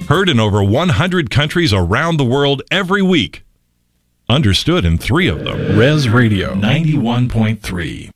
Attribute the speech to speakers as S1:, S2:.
S1: Heard in over 100 countries around the world every week. Understood in 3 of them.
S2: Res Radio 91.3.